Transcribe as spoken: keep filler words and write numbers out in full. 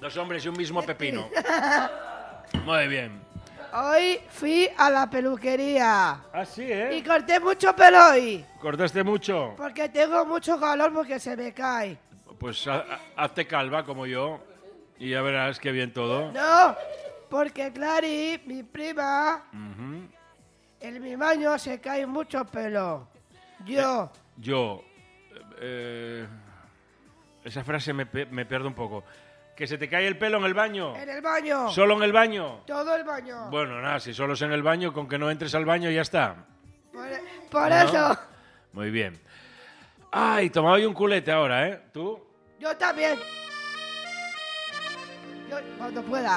Dos hombres y un mismo pepino. Muy bien. Hoy fui a la peluquería. Ah, sí, ¿eh? Y corté mucho pelo hoy. ¿Cortaste mucho? Porque tengo mucho calor porque se me cae. Pues ha- ha- hazte calva como yo y ya verás qué bien todo. No, porque Clary, mi prima, Ujú. en mi baño se cae mucho pelo. Yo, Yo... eh, esa frase me, pe- me pierde un poco. ¿Que se te cae el pelo en el baño? en el baño. ¿Solo en el baño? Todo el baño. Bueno, nada, si solo es en el baño, con que no entres al baño ya está. Por, por ¿No? eso, Muy bien. Ay, tomaba yo un culete ahora, ¿eh? ¿Tú? yo también. Yo, cuando pueda.